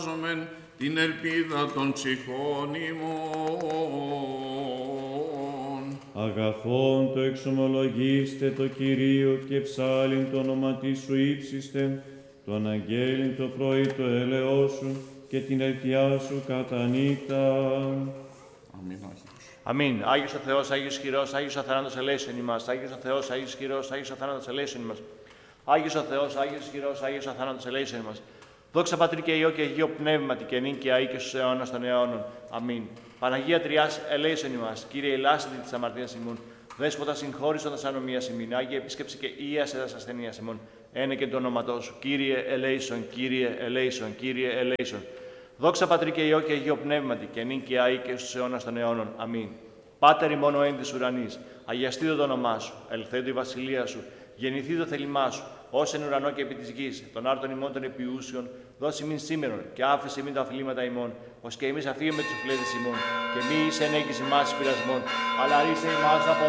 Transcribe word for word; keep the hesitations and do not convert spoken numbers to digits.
την ελπίδα των ψυχών ημών. Αγαθόν το εξομολογήστε το Κυρίο και ψάλιν το όνομα της σου ύψιστε, τον αγγέλιν το πρωί το έλεος σου και την ελπιά σου κατά νύχτα. Αμήν, Άγιος. Αμήν. Άγιος ο Θεός, Άγιος Χειρός, Άγιος ο θάνατος ελέησον ημάς. Άγιος ο Θεός, Άγιος Χειρός, Άγιος ο θάνατος ελέησον ημάς. Άγιος ο Θεός, Άγιος Χειρός, Άγιος ο θάνατος ελέησον ημάς. Δόξα Πατρί και Υιό και Αγίο Πνεύματι και νυν και αεί και στους αιώνας των αιώνων. Αμήν. Παναγία Τριάς ελέησον ημάς. Κύριε ελάσσητη της αμαρτίας ημών. Δέσποτα συγχώρησον τας ανομίας ημών. Άγιε επίσκεψη και ίασε τας ασθενείας ημών. Ένε και το όνοματό σου. Κύριε ελέησον, Κύριε ελέησον, Κύριε ελέησον. Δόξα Πατρί και Υιό και Αγίο Πνεύματι και νυν και αεί και στους αιώνας των αιώνων. Αμήν. Πάτερ ημών ο εν της ουρανής, αγιαστήτω το όνομά σου, ελθέτω η βασιλεία σου, γεννηθεί το θέλημά σου, ως εν ουρανό και επί της γης, των άρτων ημών των επιούσιων, δώσει μην σήμερον και άφησε μην τα οφειλήματα ημών, ως και εμείς αφήγουμε τους οφειλέτες ημών, και μη εις ενέγγιση μας πειρασμών, αλλά ρίσε ημάς από